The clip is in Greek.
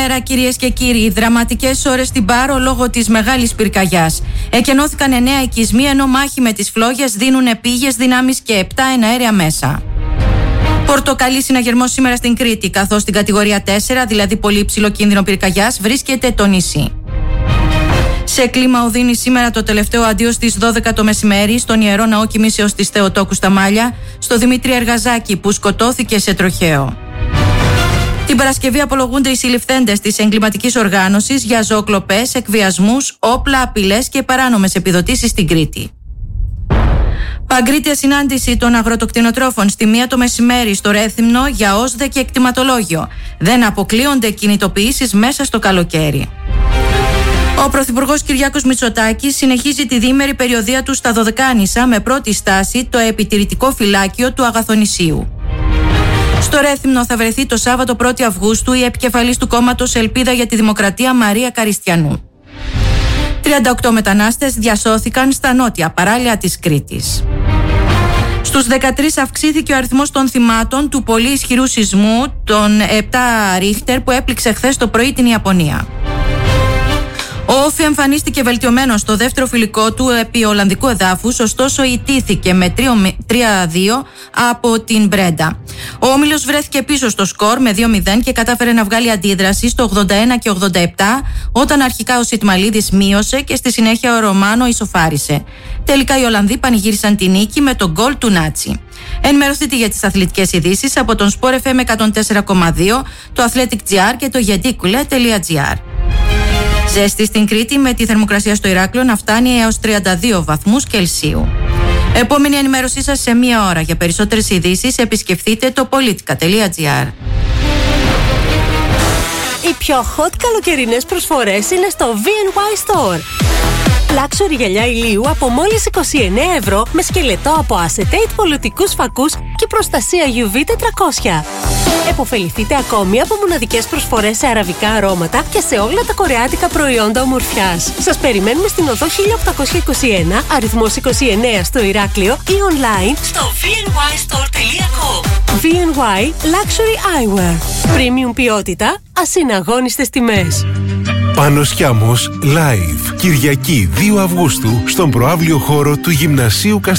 Κυρίες και κύριοι, δραματικές ώρες στην Πάρο λόγω της μεγάλης πυρκαγιάς. Εκενώθηκαν 9 οικισμοί, ενώ μάχη με τις φλόγες δίνουν επίγειες δυνάμεις και 7 εναέρια μέσα. Πορτοκαλί συναγερμός σήμερα στην Κρήτη, καθώς στην κατηγορία 4, δηλαδή πολύ υψηλό κίνδυνο πυρκαγιάς, βρίσκεται το νησί. Σε κλίμα οδύνη σήμερα το τελευταίο αντίο στις 12 το μεσημέρι στον Ιερό Ναό Κοιμήσεως της Θεοτόκου στα Μάλια, στο Δημήτρη Εργαζάκη που σκοτώθηκε σε τροχαίο. Την Παρασκευή απολογούνται οι συλληφθέντες της εγκληματικής οργάνωσης για ζωοκλοπές, εκβιασμούς, όπλα, απειλές και παράνομες επιδοτήσεις στην Κρήτη. Παγκρίτια συνάντηση των αγροτοκτηνοτρόφων στη 1 το μεσημέρι στο Ρέθυμνο για ΩΣΔΕ και εκτιματολόγιο. Δεν αποκλείονται κινητοποιήσεις μέσα στο καλοκαίρι. Ο Πρωθυπουργός Κυριάκος Μητσοτάκης συνεχίζει τη διήμερη περιοδεία του στα Δωδεκάνησα με πρώτη στάση το επιτηρητικό φυλάκιο του Αγαθονησίου. Στο Ρέθυμνο θα βρεθεί το Σάββατο 1η Αυγούστου η επικεφαλής του κόμματος Ελπίδα για τη Δημοκρατία Μαρία Καριστιανού. 38 μετανάστες διασώθηκαν στα νότια παράλια της Κρήτης. Στους 13 αυξήθηκε ο αριθμός των θυμάτων του πολύ ισχυρού σεισμού των 7 Ρίχτερ που έπληξε χθες το πρωί την Ιαπωνία. Ο Όφη εμφανίστηκε βελτιωμένο στο δεύτερο φιλικό του επί Ολλανδικού εδάφους, ωστόσο ιτήθηκε με 3-2 από την Μπρέντα. Ο Όμιλος βρέθηκε πίσω στο σκορ με 2-0 και κατάφερε να βγάλει αντίδραση στο 81 και 87, όταν αρχικά ο Σιτμαλίδης μείωσε και στη συνέχεια ο Ρωμάνο ισοφάρισε. Τελικά οι Ολλανδοί πανηγύρισαν τη νίκη με τον γκολ του Νάτσι. Ενημερωθείτε για τις αθλητικές ειδήσεις από τον Sport FM 104,2, το Athletic GR και το yedikule.gr. Ζέστη στην Κρήτη με τη θερμοκρασία στο Ηράκλειο να φτάνει έως 32 βαθμούς Κελσίου. Επόμενη ενημέρωσή σας σε 1 ώρα. Για περισσότερες ειδήσεις επισκεφτείτε το politica.gr. Οι πιο hot καλοκαιρινές προσφορές είναι στο V&Y Store. Luxury γυαλιά ηλίου από μόλις 29 ευρώ με σκελετό από acetate πολιτικούς φακούς και προστασία UV 400. Εποφεληθείτε ακόμη από μοναδικές προσφορές σε αραβικά αρώματα και σε όλα τα κορεάτικα προϊόντα ομορφιάς. Σας περιμένουμε στην οδό 1821, αριθμός 29 στο Ηράκλειο ή online στο vnystore.com. V&Y Luxury Eyewear. Premium ποιότητα, ασυναγώνιστες τιμές. Πάνος Χιάμος Live. Κυριακή 2 Αυγούστου στον προαύλιο χώρο του Γυμνασίου Καστελιού.